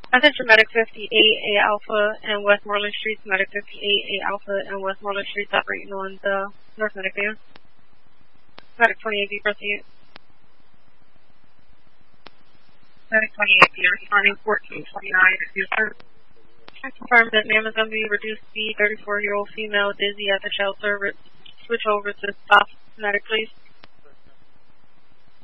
Attention Medic 58A Alpha and Westmoreland Streets. Medic 58A Alpha and Westmoreland Streets operating on the North Medic van. Medic 28B, proceed. Medic 28B, responding 1429, yes sir. I confirm that ma'am is going to be reduced to 34-year-old female dizzy at the shelter. Switch over to stop. Medic, please.